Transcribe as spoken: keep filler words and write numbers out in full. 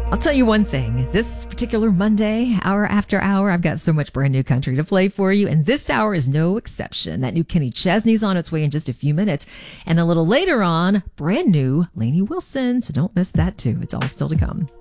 I'll tell you one thing. This particular Monday, hour after hour, I've got so much brand new country to play for you, and this hour is no exception. That new Kenny Chesney's on its way in just a few minutes, and a little later on, brand new Lainey Wilson, so don't miss that too. It's all still to come.